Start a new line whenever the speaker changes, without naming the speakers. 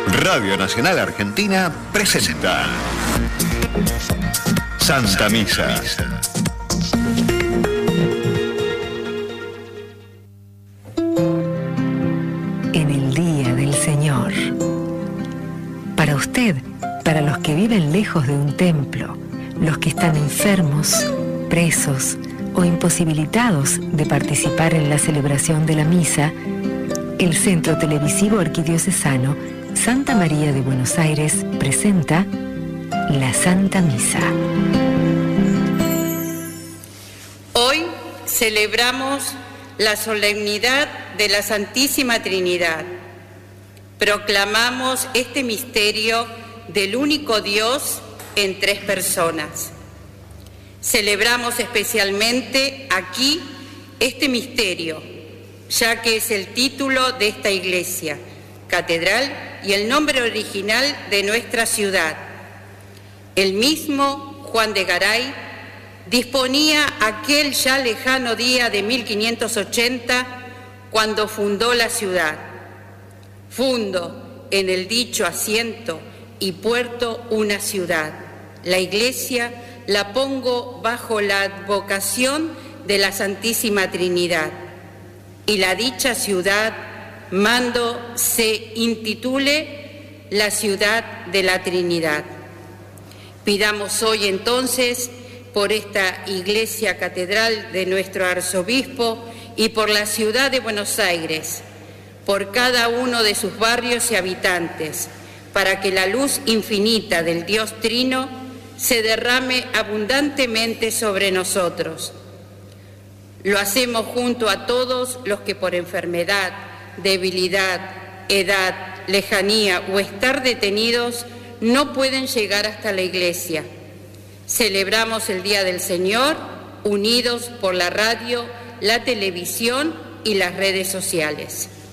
Radio Nacional Argentina presenta Santa Misa.
En el Día del Señor. Para usted, para los que viven lejos de un templo, los que están enfermos, presos o imposibilitados de participar en la celebración de la misa, el Centro Televisivo Arquidiocesano Santa María de Buenos Aires presenta la Santa Misa.
Hoy celebramos la solemnidad de la Santísima Trinidad. Proclamamos este misterio del único Dios en tres personas. Celebramos especialmente aquí este misterio, ya que es el título de esta iglesia, catedral, y el nombre original de nuestra ciudad. El mismo Juan de Garay disponía aquel ya lejano día de 1580 cuando fundó la ciudad. Fundo en el dicho asiento y puerto una ciudad. La iglesia la pongo bajo la advocación de la Santísima Trinidad. Y la dicha ciudad mando se intitule la ciudad de la Trinidad. Pidamos hoy entonces por esta iglesia catedral de nuestro arzobispo y por la ciudad de Buenos Aires, por cada uno de sus barrios y habitantes, para que la luz infinita del Dios Trino se derrame abundantemente sobre nosotros. Lo hacemos junto a todos los que por enfermedad, debilidad, edad, lejanía o estar detenidos no pueden llegar hasta la iglesia. Celebramos el Día del Señor unidos por la radio, la televisión y las redes sociales.